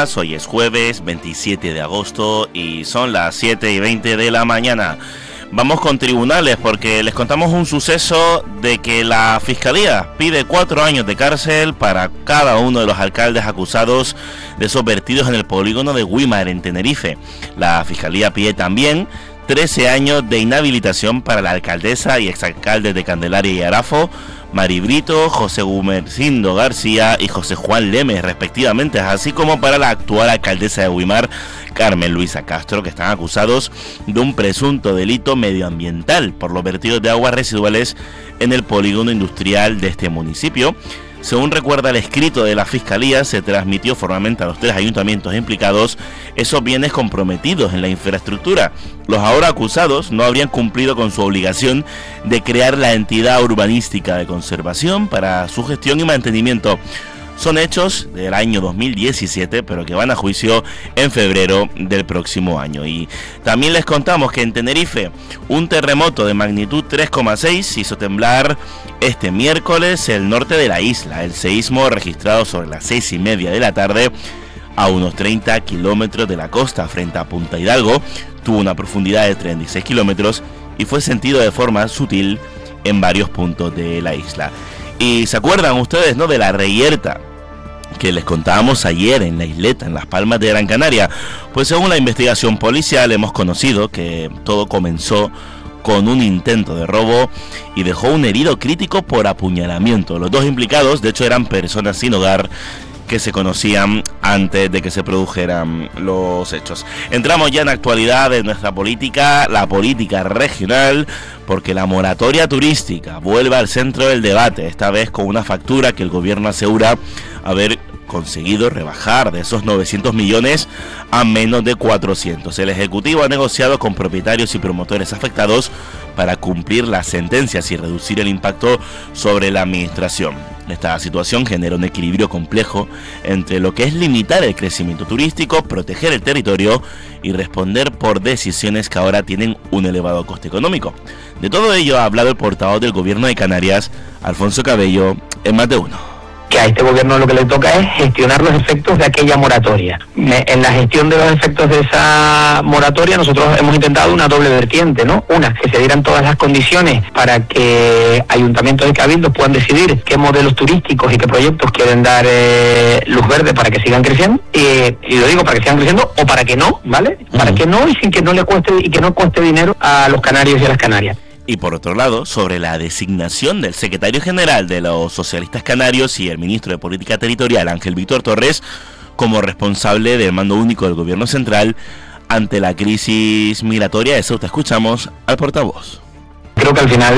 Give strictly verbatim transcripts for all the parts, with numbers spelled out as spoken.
días, hoy es jueves veintisiete de agosto y son las siete y veinte de la mañana. Vamos con tribunales porque les contamos un suceso de que la Fiscalía pide cuatro años de cárcel para cada uno de los alcaldes acusados de esos vertidos en el polígono de Güímar en Tenerife. La Fiscalía pide también trece años de inhabilitación para la alcaldesa y exalcaldes de Candelaria y Arafo, Mari Brito, José Gumersindo García y José Juan Lemes, respectivamente, así como para la actual alcaldesa de Güímar, Carmen Luisa Castro, que están acusados de un presunto delito medioambiental por los vertidos de aguas residuales en el polígono industrial de este municipio. Según recuerda el escrito de la Fiscalía, se transmitió formalmente a los tres ayuntamientos implicados esos bienes comprometidos en la infraestructura. Los ahora acusados no habrían cumplido con su obligación de crear la entidad urbanística de conservación para su gestión y mantenimiento. Son hechos del año dos mil diecisiete, pero que van a juicio en febrero del próximo año. Y también les contamos que en Tenerife un terremoto de magnitud tres coma seis hizo temblar este miércoles el norte de la isla. El seísmo, registrado sobre las seis y media de la tarde a unos treinta kilómetros de la costa frente a Punta Hidalgo, tuvo una profundidad de treinta y seis kilómetros y fue sentido de forma sutil en varios puntos de la isla. Y se acuerdan ustedes, ¿no?, de la reyerta que les contábamos ayer en la isleta, en Las Palmas de Gran Canaria. Pues según la investigación policial hemos conocido que todo comenzó con un intento de robo y dejó un herido crítico por apuñalamiento. Los dos implicados, de hecho, eran personas sin hogar que se conocían antes de que se produjeran los hechos. Entramos ya en la actualidad de nuestra política, la política regional, porque la moratoria turística vuelve al centro del debate, esta vez con una factura que el gobierno asegura haber conseguido rebajar de esos novecientos millones a menos de cuatrocientos. El Ejecutivo ha negociado con propietarios y promotores afectados para cumplir las sentencias y reducir el impacto sobre la administración. Esta situación genera un equilibrio complejo entre lo que es limitar el crecimiento turístico, proteger el territorio y responder por decisiones que ahora tienen un elevado coste económico. De todo ello ha hablado el portavoz del Gobierno de Canarias, Alfonso Cabello, en Más de Uno. Que a este gobierno lo que le toca es gestionar los efectos de aquella moratoria. En la gestión de los efectos de esa moratoria nosotros hemos intentado una doble vertiente, ¿no? Una, que se dieran todas las condiciones para que ayuntamientos y cabildos puedan decidir qué modelos turísticos y qué proyectos quieren dar eh, luz verde para que sigan creciendo, eh, y lo digo para que sigan creciendo o para que no, ¿vale? Para que no y sin que no le cueste y que no cueste dinero a los canarios y a las canarias. Y por otro lado, sobre la designación del secretario general de los socialistas canarios y el ministro de Política Territorial, Ángel Víctor Torres, como responsable del mando único del gobierno central ante la crisis migratoria de Ceuta. Escuchamos al portavoz. Creo que al final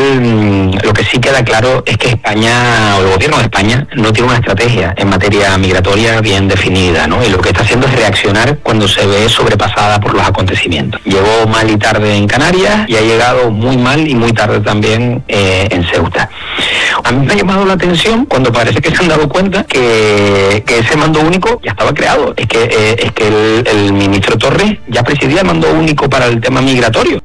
lo que sí queda claro es que España, o el gobierno de España, no tiene una estrategia en materia migratoria bien definida, ¿no? Y lo que está haciendo es reaccionar cuando se ve sobrepasada por los acontecimientos. Llegó mal y tarde en Canarias y ha llegado muy mal y muy tarde también eh, en Ceuta. A mí me ha llamado la atención cuando parece que se han dado cuenta que, que ese mando único ya estaba creado. Es que, eh, es que el, el ministro Torres ya presidía el mando único para el tema migratorio.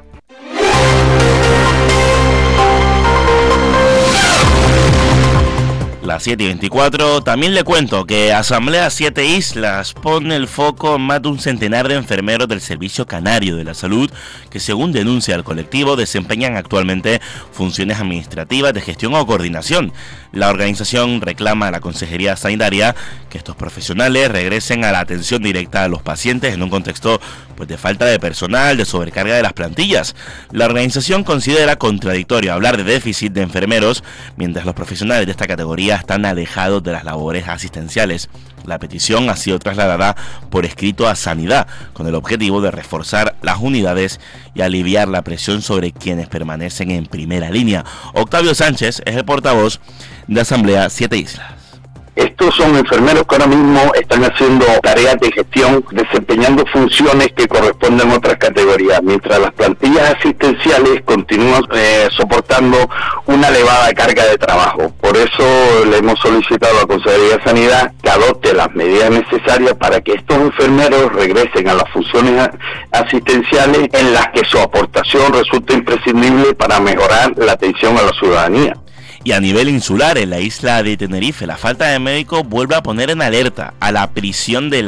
Las siete y veinticuatro, también le cuento que Asamblea Siete Islas pone el foco en más de un centenar de enfermeros del Servicio Canario de la Salud que, según denuncia el colectivo, desempeñan actualmente funciones administrativas de gestión o coordinación. La organización reclama a la Consejería Sanitaria que estos profesionales regresen a la atención directa a los pacientes en un contexto pues, de falta de personal, de sobrecarga de las plantillas. La organización considera contradictorio hablar de déficit de enfermeros mientras los profesionales de esta categoría están alejados de las labores asistenciales. La petición ha sido trasladada por escrito a Sanidad con el objetivo de reforzar las unidades y aliviar la presión sobre quienes permanecen en primera línea. Octavio Sánchez es el portavoz de Asamblea Siete Islas. Estos son enfermeros que ahora mismo están haciendo tareas de gestión, desempeñando funciones que corresponden a otras categorías, mientras las plantillas asistenciales continúan eh, soportando una elevada carga de trabajo. Por eso le hemos solicitado a la Consejería de Sanidad que adopte las medidas necesarias para que estos enfermeros regresen a las funciones asistenciales en las que su aportación resulta imprescindible para mejorar la atención a la ciudadanía. Y a nivel insular, en la isla de Tenerife, la falta de médicos vuelve a poner en alerta a la prisión de la